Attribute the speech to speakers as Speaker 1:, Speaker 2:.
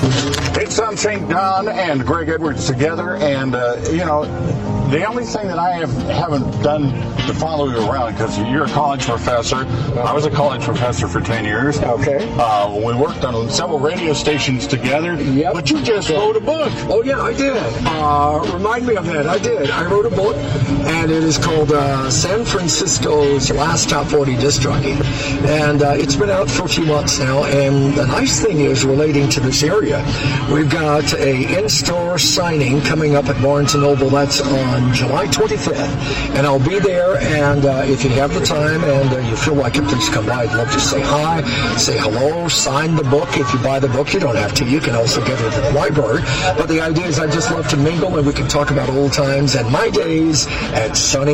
Speaker 1: It's St. Don and Greg Edwards together, and the only thing that I haven't done to follow you around, because you're a college professor. I was a college professor for 10 years.
Speaker 2: Okay.
Speaker 1: We worked on several radio stations together.
Speaker 2: Yep.
Speaker 1: But you just wrote a book.
Speaker 2: Oh, yeah, I did. Remind me of that. I did. I wrote a book, and it is called San Francisco's Last Top 40 Disc Jockey. And it's been out for a few months now, and the nice thing is, relating to this area, we've got a in-store signing coming up at Barnes & Noble. That's on July 25th, and I'll be there, and if you have the time and you feel like it, please come by. I'd love to say hi, say hello, sign the book. If you buy the book, you don't have to. You can also get it at the library. But the idea is I just love to mingle, and we can talk about old times and my days at sunny